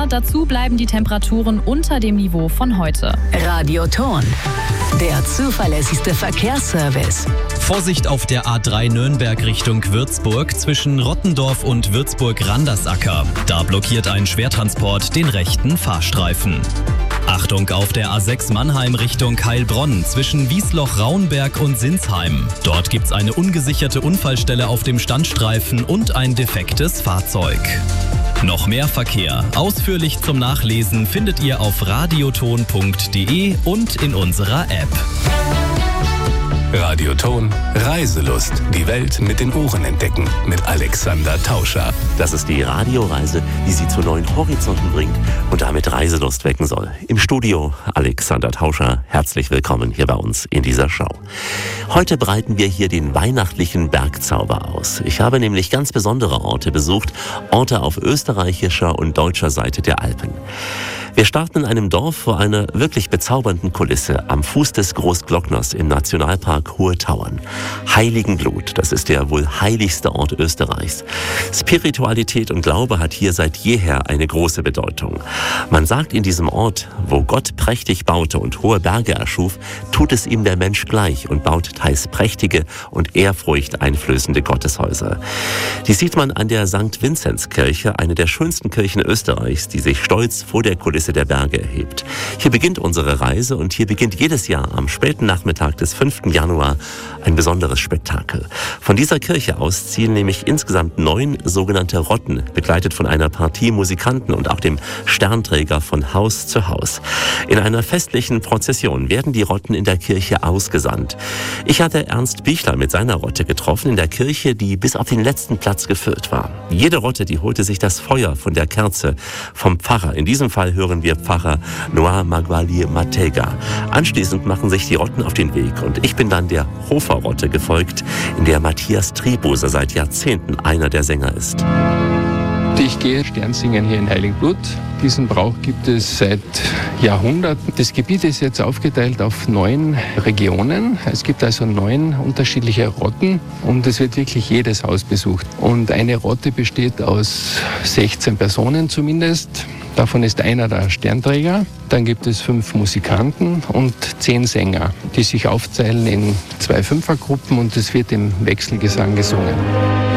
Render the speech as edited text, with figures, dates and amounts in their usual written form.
Dazu bleiben die Temperaturen unter dem Niveau von heute. Radioton, der zuverlässigste Verkehrsservice. Vorsicht auf der A3 Nürnberg Richtung Würzburg zwischen Rottendorf und Würzburg-Randersacker. Da blockiert ein Schwertransport den rechten Fahrstreifen. Achtung auf der A6 Mannheim Richtung Heilbronn zwischen Wiesloch-Raunberg und Sinsheim. Dort gibt's eine ungesicherte Unfallstelle auf dem Standstreifen und ein defektes Fahrzeug. Noch mehr Verkehr, ausführlich zum Nachlesen, findet ihr auf radioton.de und in unserer App. Radioton, Reiselust. Die Welt mit den Ohren entdecken. Mit Alexander Tauscher. Das ist die Radioreise, die Sie zu neuen Horizonten bringt und damit Reiselust wecken soll. Im Studio Alexander Tauscher. Herzlich willkommen hier bei uns in dieser Show. Heute breiten wir hier den weihnachtlichen Bergzauber aus. Ich habe nämlich ganz besondere Orte besucht. Orte auf österreichischer und deutscher Seite der Alpen. Wir starten in einem Dorf vor einer wirklich bezaubernden Kulisse am Fuß des Großglockners im Nationalpark Hohe Tauern. Heiligenblut, das ist der wohl heiligste Ort Österreichs. Spiritualität und Glaube hat hier seit jeher eine große Bedeutung. Man sagt in diesem Ort, wo Gott prächtig baute und hohe Berge erschuf, tut es ihm der Mensch gleich und baut teils prächtige und ehrfurchteinflößende Gotteshäuser. Die sieht man an der St. Vinzenzkirche, eine der schönsten Kirchen Österreichs, die sich stolz vor der Kulisse der Berge erhebt. Hier beginnt unsere Reise und hier beginnt jedes Jahr am späten Nachmittag des 5. Januar ein besonderes Spektakel. Von dieser Kirche aus ziehen nämlich insgesamt 9 sogenannte Rotten, begleitet von einer Partie Musikanten und auch dem Sternträger von Haus zu Haus. In einer festlichen Prozession werden die Rotten in der Kirche ausgesandt. Ich hatte Ernst Bichler mit seiner Rotte getroffen in der Kirche, die bis auf den letzten Platz gefüllt war. Jede Rotte, die holte sich das Feuer von der Kerze vom Pfarrer. In diesem Fall hören wir Pfarrer Noah Magwali Matega. Anschließend machen sich die Rotten auf den Weg und ich bin dann der Hofer-Rotte gefolgt, in der Matthias Triebose seit Jahrzehnten einer der Sänger ist. Ich gehe Sternsingen hier in Heiligenblut. Diesen Brauch gibt es seit Jahrhunderten. Das Gebiet ist jetzt aufgeteilt auf 9 Regionen. Es gibt also 9 unterschiedliche Rotten und es wird wirklich jedes Haus besucht. Und eine Rotte besteht aus 16 Personen zumindest. Davon ist einer der Sternträger. Dann gibt es 5 Musikanten und 10 Sänger, die sich aufteilen in 2 Fünfergruppen und es wird im Wechselgesang gesungen.